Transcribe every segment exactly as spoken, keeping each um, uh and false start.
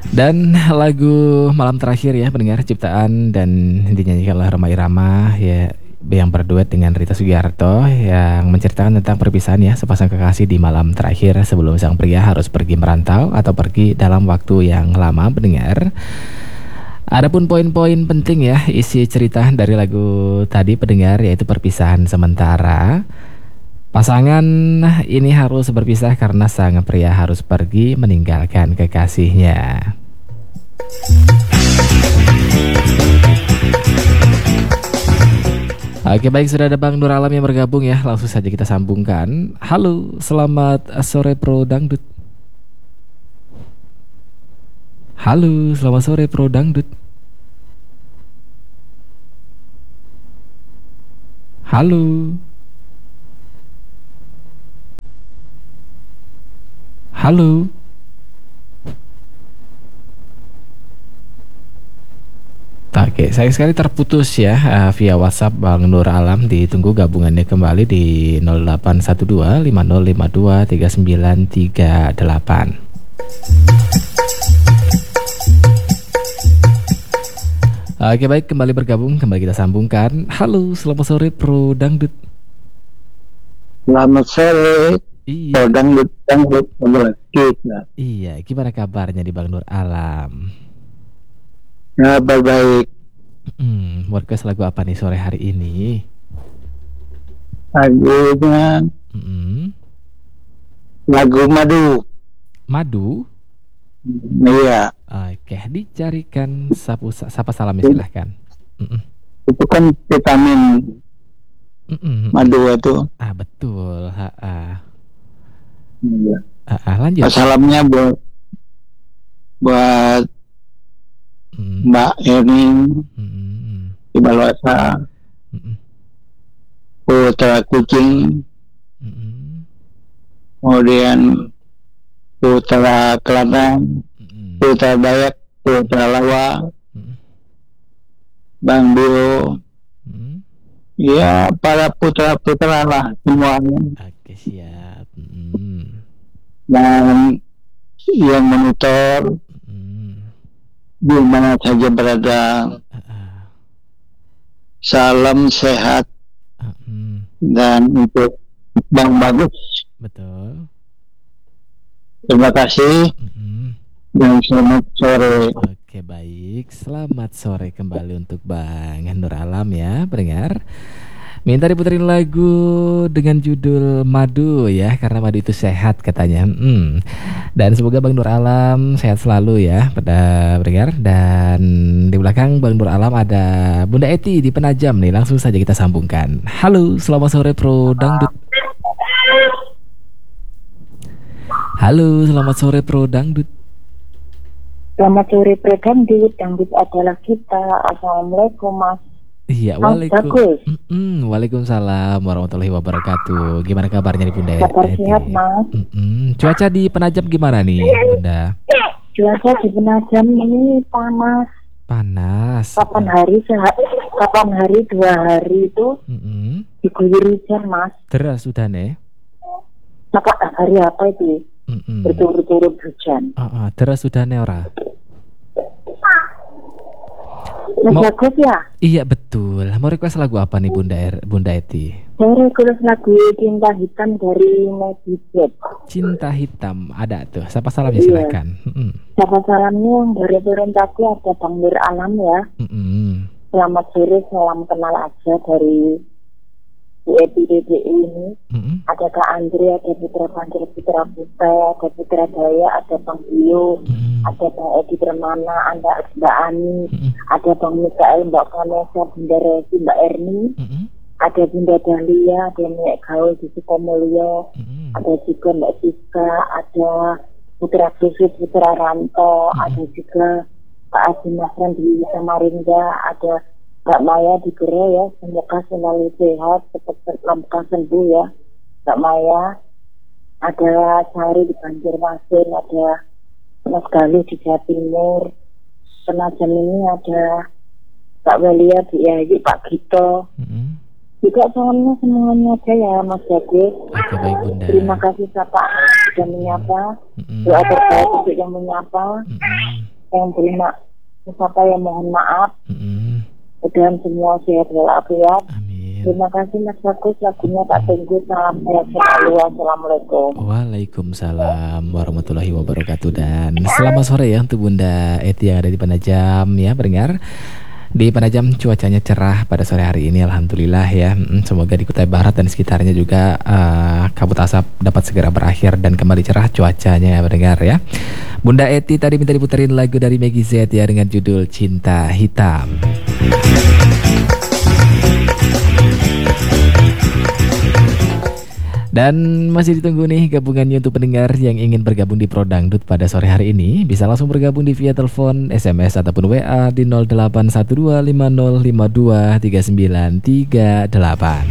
Dan lagu malam terakhir ya pendengar ciptaan dan dinyanyikan oleh Rhoma Irama ya, yang berduet dengan Rita Sugiarto yang menceritakan tentang perpisahan ya sepasang kekasih di malam terakhir sebelum sang pria harus pergi merantau atau pergi dalam waktu yang lama pendengar. Adapun poin-poin penting ya isi cerita dari lagu tadi pendengar, yaitu perpisahan sementara. Pasangan ini harus berpisah karena sang pria harus pergi meninggalkan kekasihnya. Oke baik, sudah ada Bang Nur Alam yang bergabung ya. Langsung saja kita sambungkan. Halo, selamat sore Pro Dangdut. Halo, selamat sore Pro Dangdut. Halo. Halo. Oke, sayang sekali terputus ya uh, via WhatsApp Bang Nur Alam. Ditunggu gabungannya kembali di nol delapan satu dua lima nol lima dua tiga sembilan tiga delapan. Oke baik, kembali bergabung, kembali kita sambungkan. Halo, selamat sore Pro Dangdut. Selamat sore. Iya. Pro Dangdut, Dangdut, Dangdut. Iya, gimana kabarnya di Bang Nur Alam? Kabar baik. Hmm, request lagu apa nih sore hari ini? Lagunya Hmm. lagu Madu. Madu? Iya. Oke, dicarikan sapu sapa salam silahkan. Mm-mm. Itu kan vitamin Mm-mm. madu itu. Ah betul. Ha-ha. Iya. Ha-ha, lanjut. Salamnya buat buat Mm. Mbak Erin Mm-mm. di Balwasa, Mm-mm. Putra Kucing, Mm-mm. kemudian Putra Kelantan, Mm-mm. Putra Dayak, Putra Lawa, Mm-mm. Bang Biro. Mm-mm. Ya, para putra-putra lah semuanya. Oke siap. Mm-mm. Dan yang monitor Mm-mm. di mana saja berada, Ha-ha. salam sehat. Mm-mm. Dan untuk Bang Bagus, Betul. terima kasih Mm-mm. dan selamat sore. Oke baik, selamat sore kembali untuk Bang Nur Alam ya pendengar. Minta diputerin lagu dengan judul Madu ya, karena madu itu sehat katanya. Hmm. Dan semoga Bang Nur Alam sehat selalu ya pada pendengar. Dan di belakang Bang Nur Alam ada Bunda Eti di Penajam nih. Langsung saja kita sambungkan. Halo, selamat sore Pro Dangdut. Halo, selamat sore Pro Dangdut. Selamat sore Pro Dangdut. Dangdut adalah kita. Assalamualaikum Mas. Iya, Mas waalaikum, Bagus. Mm-mm, waalaikumsalam warahmatullahi wabarakatuh. Gimana kabarnya di Bunda Kabar Eti? sehat Mas. Mm-mm. Cuaca di Penajam gimana nih Bunda? Cuaca di Penajam ini panas. Panas. Kapan hari sehat? Kapan hari dua hari itu Mm-mm. diguyur hujan Mas. Deras udah nih. Maka hari apa itu? Mm-mm. Berturut-turut hujan. Ah, ah, deras udah nih ora? Mas Mau- Bagus ya? Iya betul. Mau request lagu apa nih Bunda Er- Bunda Eti? Saya request lagu Cinta Hitam dari Netizen. Cinta Hitam ada tuh. Sapa salamnya Iya. silakan. Mm-mm. Siapa salamnya yang dari turun tadi ada Bang Nur Alam ya. Mm-mm. Selamat sore, salam kenal aja dari D E P D D I ini. Mm-mm. Ada Kak Andri, ada Putra Panjir, Putra Putra, ada Putra Daya, ada Bang Bio, Mm-mm. ada Bang Edi Permana, ada Mbak Ani, Mm-mm. ada Bang Mikael, Mbak Vanessa, Bunda Resi, Mbak Erni, Mm-mm. ada Bunda Dahlia, ada Nek Gaul di Sukomulyo, Mm-mm. ada juga Mbak Siska, ada Putra Susi, Putra Ranto, Mm-mm. ada juga Pak Adi Masran di Samarinda, ada Mbak Maya di Gere ya, semoga selalu sehat, cepat lekas sembuh ya Mbak Maya. Ada Sari di Banjarmasin, ada Mas Galuh di Jawa Timur. Penajam ini ada Pak Welia di Yayu, Pak Gito. Mm-mm. Juga soalnya semuanya aja ya Mas Bagus. Oke baik Bunda. Terima kasih Bapak sudah menyapa. Mm-mm. Doa terbaik untuk yang menyapa. Mm-mm. yang terima siapa yang mohon maaf. Mm-mm. Mudah semua sehat walafiat. Amin. Terima kasih Mas Bagus, lagunya tak tunggu. Salam sehat selalu. Assalamualaikum. Waalaikumsalam warahmatullahi wabarakatuh. Dan selamat sore ya untuk Bunda Eti yang ada di Penajam ya pendengar. Di Penajam cuacanya cerah pada sore hari ini, alhamdulillah ya. Semoga di Kutai Barat dan sekitarnya juga uh, kabut asap dapat segera berakhir dan kembali cerah cuacanya ya pendengar ya. Bunda Eti tadi minta diputerin lagu dari Meggy Z ya dengan judul Cinta Hitam. Dan masih ditunggu nih gabungannya untuk pendengar yang ingin bergabung di Pro Dangdut pada sore hari ini. Bisa langsung bergabung di via telepon, S M S ataupun W A di nol delapan satu dua lima nol lima dua tiga sembilan tiga delapan.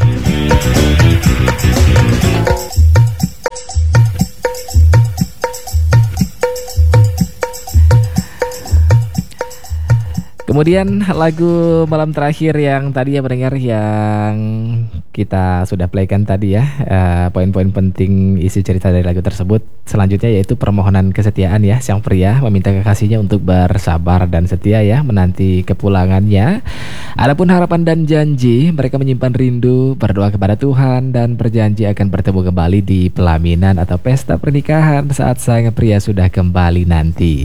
Kemudian lagu malam terakhir yang tadi ya pendengar yang kita sudah playkan tadi ya, uh, poin-poin penting isi cerita dari lagu tersebut. Selanjutnya yaitu permohonan kesetiaan ya, sang pria meminta kekasihnya untuk bersabar dan setia ya menanti kepulangannya. Adapun harapan dan janji, mereka menyimpan rindu, berdoa kepada Tuhan dan berjanji akan bertemu kembali di pelaminan atau pesta pernikahan saat sang pria sudah kembali nanti.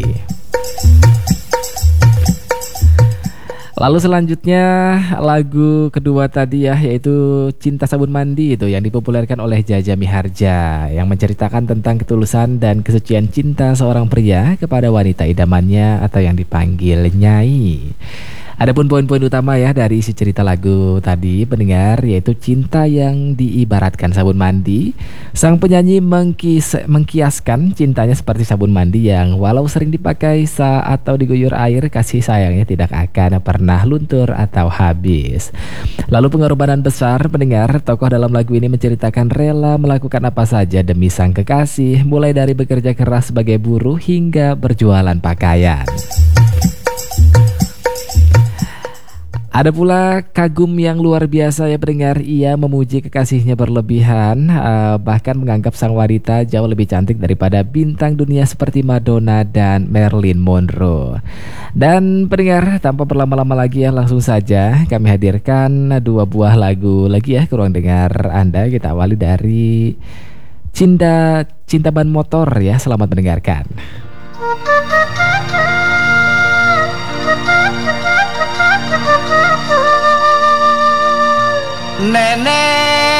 Lalu selanjutnya lagu kedua tadi ya, yaitu Cinta Sabun Mandi itu yang dipopulerkan oleh Jaja Miharja, yang menceritakan tentang ketulusan dan kesucian cinta seorang pria kepada wanita idamannya atau yang dipanggil Nyai. Adapun poin-poin utama ya dari isi cerita lagu tadi pendengar, yaitu cinta yang diibaratkan sabun mandi. Sang penyanyi mengkis, mengkiaskan cintanya seperti sabun mandi yang walau sering dipakai saat atau diguyur air, kasih sayangnya tidak akan pernah luntur atau habis. Lalu pengorbanan besar pendengar, tokoh dalam lagu ini menceritakan rela melakukan apa saja demi sang kekasih, mulai dari bekerja keras sebagai buruh hingga berjualan pakaian. Ada pula kagum yang luar biasa ya pendengar, ia memuji kekasihnya berlebihan, uh, bahkan menganggap sang wanita jauh lebih cantik daripada bintang dunia seperti Madonna dan Marilyn Monroe. Dan pendengar, tanpa berlama-lama lagi ya, langsung saja kami hadirkan dua buah lagu lagi ya ke ruang dengar Anda. Kita awali dari Cinta Cinta Ban Motor ya, selamat mendengarkan. Nenek